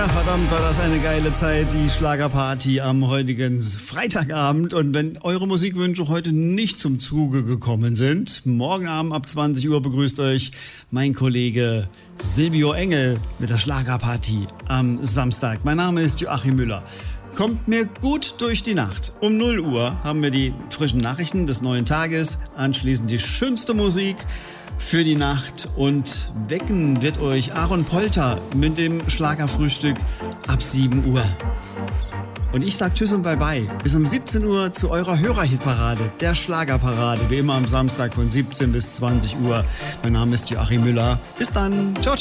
Ja, verdammt, war das eine geile Zeit, die Schlagerparty am heutigen Freitagabend. Und wenn eure Musikwünsche heute nicht zum Zuge gekommen sind, morgen Abend ab 20 Uhr begrüßt euch mein Kollege Silvio Engel mit der Schlagerparty am Samstag. Mein Name ist Joachim Müller. Kommt mir gut durch die Nacht. Um 0 Uhr haben wir die frischen Nachrichten des neuen Tages, anschließend die schönste Musik für die Nacht und wecken wird euch Aaron Polter mit dem Schlagerfrühstück ab 7 Uhr. Und ich sag Tschüss und Bye-bye. Bis um 17 Uhr zu eurer Hörerhitparade, der Schlagerparade, wie immer am Samstag von 17 bis 20 Uhr. Mein Name ist Joachim Müller. Bis dann. Ciao, ciao.